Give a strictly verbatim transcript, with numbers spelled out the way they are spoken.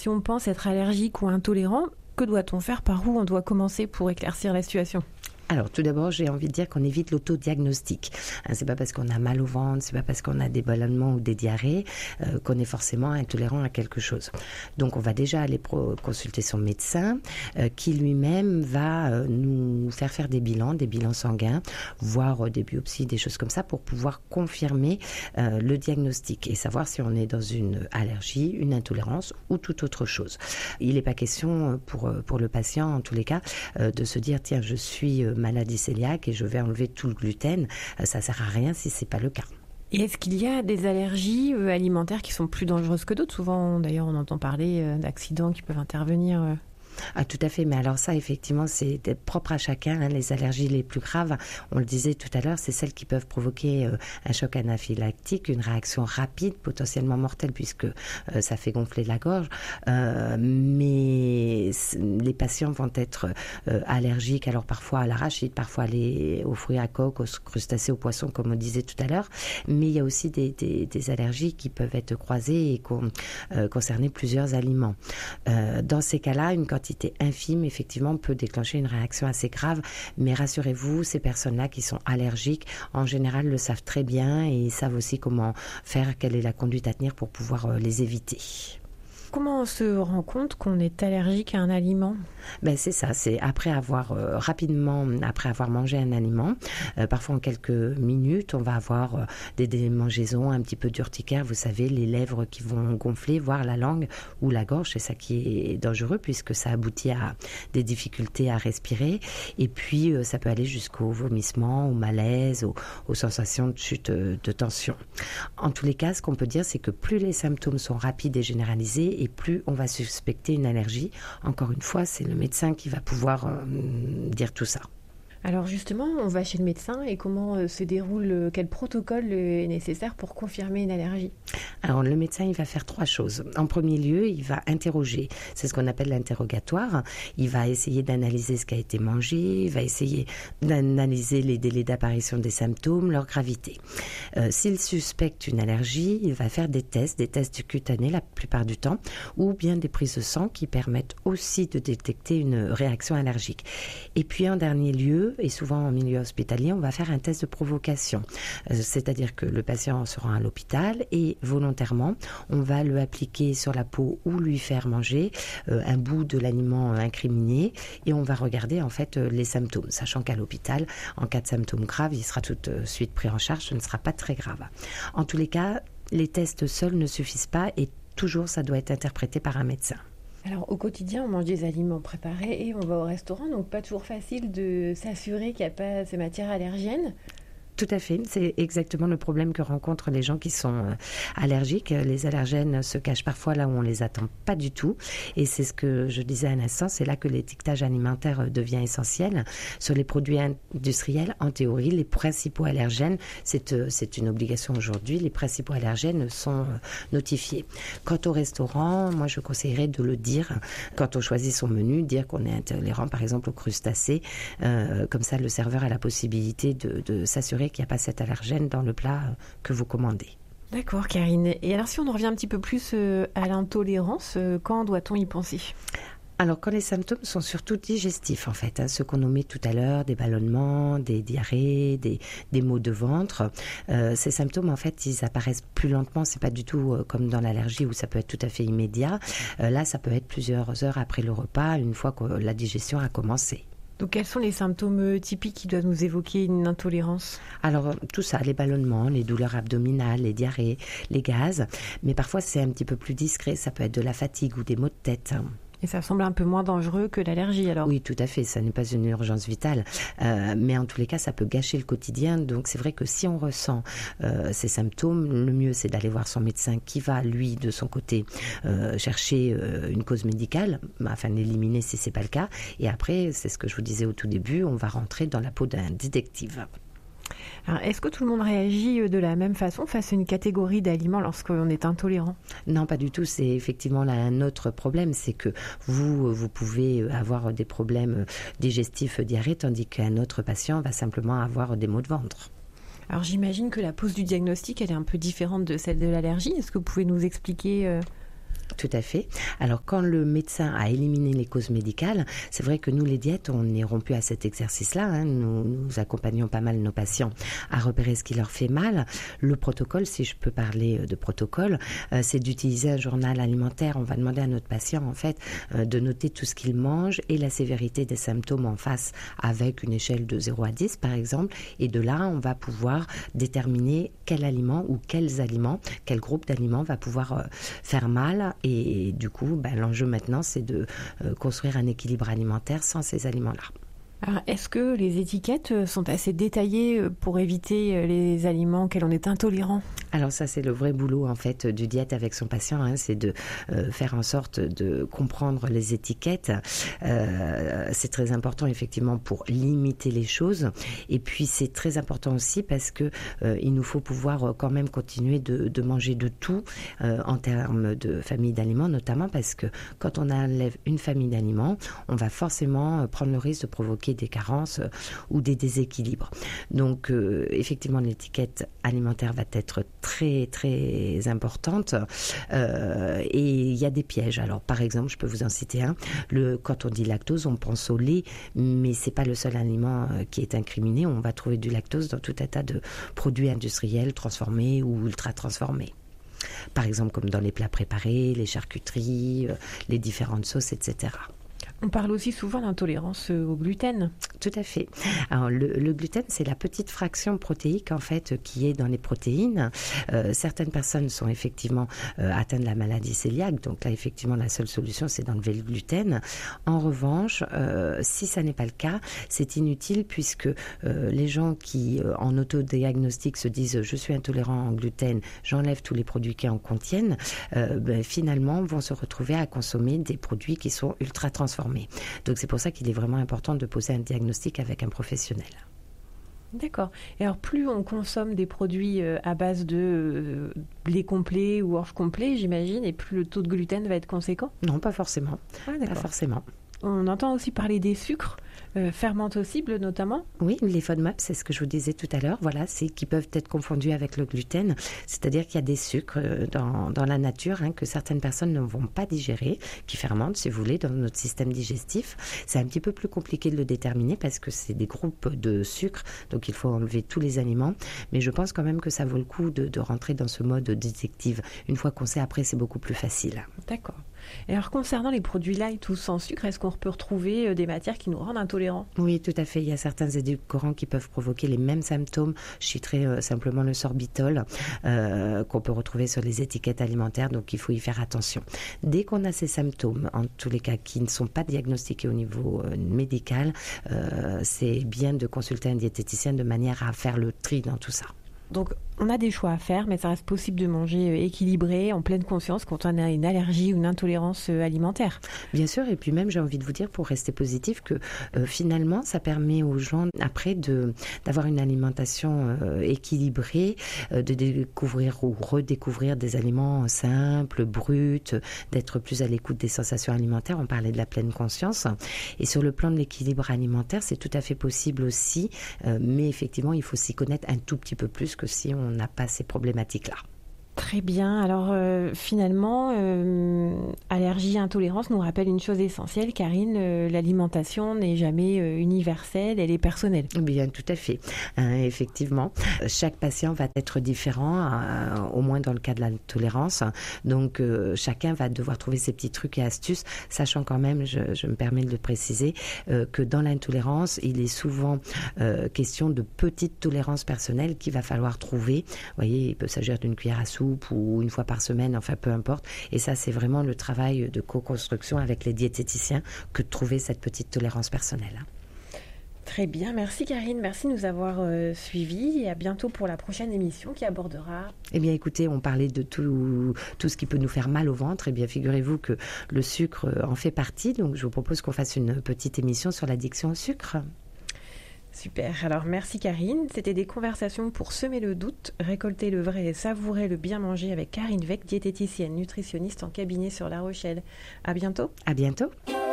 si on pense être allergique ou intolérant, que doit-on faire? Par où on doit commencer pour éclaircir la situation? Alors, tout d'abord, j'ai envie de dire qu'on évite l'autodiagnostic. Hein, c'est pas parce qu'on a mal au ventre, c'est pas parce qu'on a des ballonnements ou des diarrhées euh, qu'on est forcément intolérant à quelque chose. Donc, on va déjà aller pro- consulter son médecin euh, qui lui-même va euh, nous faire faire des bilans, des bilans sanguins, voire euh, des biopsies, des choses comme ça pour pouvoir confirmer euh, le diagnostic et savoir si on est dans une allergie, une intolérance ou toute autre chose. Il n'est pas question pour, pour le patient, en tous les cas, euh, de se dire, tiens, je suis euh, maladie cœliaque et je vais enlever tout le gluten, ça ne sert à rien si ce n'est pas le cas. Et est-ce qu'il y a des allergies euh, alimentaires qui sont plus dangereuses que d'autres? Souvent, d'ailleurs, on entend parler euh, d'accidents qui peuvent intervenir. Euh... Ah, tout à fait, mais alors ça, effectivement, c'est propre à chacun. Hein. Les allergies les plus graves, on le disait tout à l'heure, c'est celles qui peuvent provoquer euh, un choc anaphylactique, une réaction rapide, potentiellement mortelle, puisque euh, ça fait gonfler la gorge. Euh, mais les patients vont être euh, allergiques, alors parfois à l'arachide, parfois les, aux fruits à coque, aux crustacés, aux poissons, comme on disait tout à l'heure. Mais il y a aussi des, des, des allergies qui peuvent être croisées et con, euh, concerner plusieurs aliments. Euh, dans ces cas-là, une quantité infime, effectivement, peut déclencher une réaction assez grave. Mais rassurez-vous, ces personnes-là qui sont allergiques, en général, le savent très bien et ils savent aussi comment faire, quelle est la conduite à tenir pour pouvoir euh, les éviter. Comment on se rend compte qu'on est allergique à un aliment? Ben c'est ça, c'est après avoir euh, rapidement, après avoir mangé un aliment, euh, parfois en quelques minutes, on va avoir euh, des démangeaisons, un petit peu d'urticaire, vous savez, les lèvres qui vont gonfler, voire la langue ou la gorge, c'est ça qui est dangereux puisque ça aboutit à des difficultés à respirer. Et puis euh, ça peut aller jusqu'au vomissement, au malaise, au, aux sensations de chute euh, de tension. En tous les cas, ce qu'on peut dire, c'est que plus les symptômes sont rapides et généralisés, et plus on va suspecter une allergie. Encore une fois, c'est le médecin qui va pouvoir euh, dire tout ça. Alors justement, on va chez le médecin et comment euh, se déroule, euh, quel protocole euh, est nécessaire pour confirmer une allergie? Alors le médecin, il va faire trois choses. En premier lieu, il va interroger. C'est ce qu'on appelle l'interrogatoire. Il va essayer d'analyser ce qui a été mangé, il va essayer d'analyser les délais d'apparition des symptômes, leur gravité. Euh, s'il suspecte une allergie, il va faire des tests, des tests cutanés la plupart du temps, ou bien des prises de sang qui permettent aussi de détecter une réaction allergique. Et puis en dernier lieu, et souvent en milieu hospitalier, on va faire un test de provocation. Euh, c'est-à-dire que le patient se rend à l'hôpital et volontairement, on va le appliquer sur la peau ou lui faire manger euh, un bout de l'aliment incriminé et on va regarder en fait euh, les symptômes, sachant qu'à l'hôpital, en cas de symptômes graves, il sera tout de suite pris en charge, ce ne sera pas très grave. En tous les cas, les tests seuls ne suffisent pas et toujours ça doit être interprété par un médecin. Alors au quotidien, on mange des aliments préparés et on va au restaurant, donc pas toujours facile de s'assurer qu'il n'y a pas ces matières allergènes. Tout à fait, c'est exactement le problème que rencontrent les gens qui sont allergiques. Les allergènes se cachent parfois là où on les attend pas du tout. Et c'est ce que je disais à l'instant, c'est là que l'étiquetage alimentaire devient essentiel. Sur les produits industriels, en théorie, les principaux allergènes, c'est, c'est une obligation aujourd'hui, les principaux allergènes sont notifiés. Quant au restaurant, moi je conseillerais de le dire quand on choisit son menu, dire qu'on est intolérant par exemple aux crustacés. Euh, comme ça, le serveur a la possibilité de, de s'assurer qu'il n'y a pas cet allergène dans le plat que vous commandez. D'accord, Karine. Et alors si on en revient un petit peu plus euh, à l'intolérance, euh, quand doit-on y penser ? Alors, quand les symptômes sont surtout digestifs, en fait, hein, ceux qu'on nommait tout à l'heure, des ballonnements, des diarrhées, des, des maux de ventre, euh, ces symptômes, en fait, ils apparaissent plus lentement. C'est pas du tout euh, comme dans l'allergie où ça peut être tout à fait immédiat. Euh, là, ça peut être plusieurs heures après le repas, une fois que la digestion a commencé. Donc, quels sont les symptômes typiques qui doivent nous évoquer une intolérance ? Alors, tout ça, les ballonnements, les douleurs abdominales, les diarrhées, les gaz. Mais parfois, c'est un petit peu plus discret. Ça peut être de la fatigue ou des maux de tête. Et ça semble un peu moins dangereux que l'allergie, alors ? Oui, tout à fait. Ça n'est pas une urgence vitale. Euh, mais en tous les cas, ça peut gâcher le quotidien. Donc, c'est vrai que si on ressent euh, ces symptômes, le mieux, c'est d'aller voir son médecin qui va, lui, de son côté, euh, chercher euh, une cause médicale, afin d'éliminer si ce n'est pas le cas. Et après, c'est ce que je vous disais au tout début, on va rentrer dans la peau d'un détective. Alors, est-ce que tout le monde réagit de la même façon face à une catégorie d'aliments lorsqu'on est intolérant ? Non, pas du tout. C'est effectivement là un autre problème. C'est que vous, vous pouvez avoir des problèmes digestifs, diarrhée, tandis qu'un autre patient va simplement avoir des maux de ventre. Alors j'imagine que la pose du diagnostic, elle est un peu différente de celle de l'allergie. Est-ce que vous pouvez nous expliquer euh... Tout à fait. Alors, quand le médecin a éliminé les causes médicales, c'est vrai que nous, les diètes, on est rompu à cet exercice-là. Hein. Nous, nous accompagnons pas mal nos patients à repérer ce qui leur fait mal. Le protocole, si je peux parler de protocole, euh, c'est d'utiliser un journal alimentaire. On va demander à notre patient, en fait, euh, de noter tout ce qu'il mange et la sévérité des symptômes en face avec une échelle de zéro à dix, par exemple. Et de là, on va pouvoir déterminer quel aliment ou quels aliments, quel groupe d'aliments va pouvoir euh, faire mal. Et, et du coup, ben, l'enjeu maintenant, c'est de euh, construire un équilibre alimentaire sans ces aliments-là. Alors, est-ce que les étiquettes sont assez détaillées pour éviter les aliments auxquels on est intolérant ? Alors ça, c'est le vrai boulot en fait du diète avec son patient, hein, c'est de euh, faire en sorte de comprendre les étiquettes. Euh, c'est très important effectivement pour limiter les choses. Et puis c'est très important aussi parce que euh, il nous faut pouvoir quand même continuer de, de manger de tout euh, en termes de famille d'aliments, notamment parce que quand on enlève une famille d'aliments, on va forcément prendre le risque de provoquer des carences euh, ou des déséquilibres. Donc euh, effectivement l'étiquette alimentaire va être très très importante euh, et il y a des pièges. Alors par exemple, je peux vous en citer un. Le, quand on dit lactose, on pense au lait, mais c'est pas le seul aliment euh, qui est incriminé. On va trouver du lactose dans tout un tas de produits industriels transformés ou ultra transformés. Par exemple comme dans les plats préparés, les charcuteries, euh, les différentes sauces, et cetera. On parle aussi souvent d'intolérance au gluten. Tout à fait. Alors, le, le gluten, c'est la petite fraction protéique en fait qui est dans les protéines. Euh, certaines personnes sont effectivement euh, atteintes de la maladie cœliaque, donc là effectivement la seule solution c'est d'enlever le gluten. En revanche, euh, si ça n'est pas le cas, c'est inutile puisque euh, les gens qui euh, en autodiagnostic se disent je suis intolérant en gluten, j'enlève tous les produits qui en contiennent, euh, ben, finalement vont se retrouver à consommer des produits qui sont ultra transformés. Donc c'est pour ça qu'il est vraiment important de poser un diagnostic avec un professionnel. D'accord. Et alors plus on consomme des produits à base de euh, blé complet ou orge complet, j'imagine, et plus le taux de gluten va être conséquent ? Non, pas forcément. Ah, d'accord. Pas forcément. On entend aussi parler des sucres euh, fermentocibles notamment. Oui, les FODMAP, c'est ce que je vous disais tout à l'heure. Voilà, c'est qui peuvent être confondus avec le gluten. C'est-à-dire qu'il y a des sucres dans, dans la nature hein, que certaines personnes ne vont pas digérer, qui fermentent, si vous voulez, dans notre système digestif. C'est un petit peu plus compliqué de le déterminer parce que c'est des groupes de sucres, donc il faut enlever tous les aliments. Mais je pense quand même que ça vaut le coup de, de rentrer dans ce mode détective. Une fois qu'on sait, après, c'est beaucoup plus facile. D'accord. Et alors concernant les produits light ou sans sucre, est-ce qu'on peut retrouver des matières qui nous rendent intolérants ? Oui, tout à fait. Il y a certains édulcorants qui peuvent provoquer les mêmes symptômes. Je citerai euh, simplement le sorbitol euh, qu'on peut retrouver sur les étiquettes alimentaires, donc il faut y faire attention. Dès qu'on a ces symptômes, en tous les cas qui ne sont pas diagnostiqués au niveau euh, médical, euh, c'est bien de consulter un diététicien de manière à faire le tri dans tout ça. Donc, on a des choix à faire, mais ça reste possible de manger équilibré, en pleine conscience, quand on a une allergie ou une intolérance alimentaire. Bien sûr, et puis même, j'ai envie de vous dire, pour rester positif, que euh, finalement, ça permet aux gens, après, de, d'avoir une alimentation euh, équilibrée, euh, de découvrir ou redécouvrir des aliments simples, bruts, d'être plus à l'écoute des sensations alimentaires. On parlait de la pleine conscience. Et sur le plan de l'équilibre alimentaire, c'est tout à fait possible aussi, euh, mais effectivement, il faut s'y connaître un tout petit peu plus que si on n'a pas ces problématiques-là. Très bien. Alors euh, finalement, euh, allergie et intolérance nous rappellent une chose essentielle, Karine, euh, l'alimentation n'est jamais euh, universelle, elle est personnelle. Bien, tout à fait. Hein, effectivement, chaque patient va être différent, euh, au moins dans le cas de l'intolérance. Donc euh, chacun va devoir trouver ses petits trucs et astuces, sachant quand même, je, je me permets de le préciser, euh, que dans l'intolérance, il est souvent euh, question de petites tolérances personnelles qu'il va falloir trouver. Vous voyez, il peut s'agir d'une cuillère à soupe ou une fois par semaine, enfin peu importe. Et ça, c'est vraiment le travail de co-construction avec les diététiciens que de trouver cette petite tolérance personnelle. Très bien, merci Karine, merci de nous avoir euh, suivis et à bientôt pour la prochaine émission qui abordera... Eh bien écoutez, on parlait de tout, tout ce qui peut nous faire mal au ventre. Eh bien figurez-vous que le sucre en fait partie, donc je vous propose qu'on fasse une petite émission sur l'addiction au sucre. Super, alors merci Karine. C'était des conversations pour semer le doute, récolter le vrai et savourer le bien manger avec Karine Weck, diététicienne nutritionniste en cabinet sur La Rochelle. À bientôt. À bientôt.